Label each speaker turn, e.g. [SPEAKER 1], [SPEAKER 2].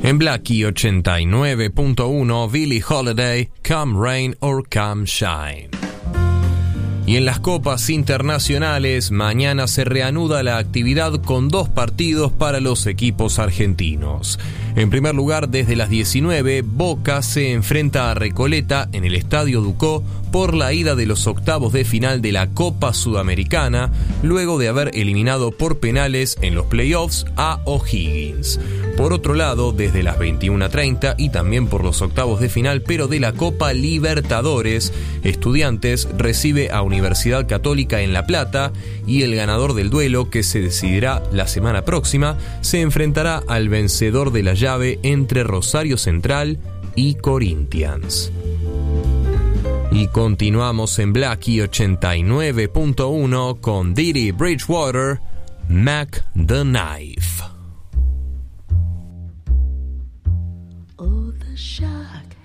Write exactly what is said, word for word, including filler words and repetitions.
[SPEAKER 1] En Blackie ochenta y nueve punto uno, Billie Holiday, Come Rain or Come Shine. Y en las copas internacionales, mañana se reanuda la actividad con dos partidos para los equipos argentinos. En primer lugar, desde las diecinueve, Boca se enfrenta a Recoleta en el Estadio Ducó por la ida de los octavos de final de la Copa Sudamericana, luego de haber eliminado por penales en los playoffs a O'Higgins. Por otro lado, desde las veintiuna treinta y también por los octavos de final, pero de la Copa Libertadores, Estudiantes recibe a Universidad Católica en La Plata y el ganador del duelo, que se decidirá la semana próxima, se enfrentará al vencedor de la llave entre Rosario Central y Corinthians. Y continuamos en Blackie ochenta y nueve punto uno con Didi Bridgewater, Mac the Knife.
[SPEAKER 2] Oh, the shark